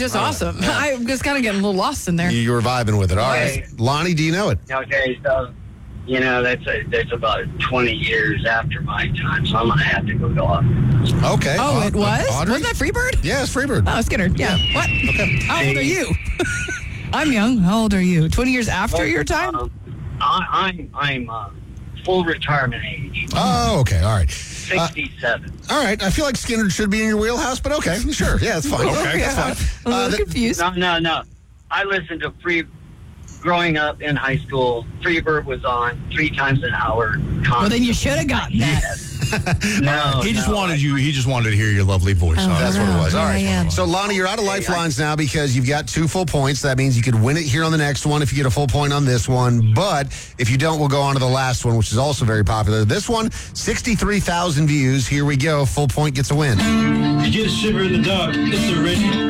just awesome. Yeah. I was kind of getting a little lost in there. You were vibing with it. All right. Lonnie, do you know it? Okay, so, that's about 20 years after my time, so I'm going to have to go to Audrey. Okay. Oh, it was? Audrey? Wasn't that Freebird? Yeah, it's Freebird. Oh, Skinner. Yeah. What? Okay. How old are you? I'm young. How old are you? 20 years after your time? I'm full retirement age. Oh, okay. All right. 67. All right. I feel like Skinner should be in your wheelhouse, but okay. Sure. Yeah, it's fine. Okay, yeah. that's fine. A little confused. No. I listened to growing up in high school. Freebird was on 3 times an hour. Well, then you should have gotten that. He just wanted to hear your lovely voice. That's what it was. All right. Yeah. So, Lonnie, you're out of lifelines now because you've got 2 full points. That means you could win it here on the next one if you get a full point on this one. But if you don't, we'll go on to the last one, which is also very popular. This one, 63,000 views. Here we go. Full point gets a win. You get a shiver in the dark. It's a radio.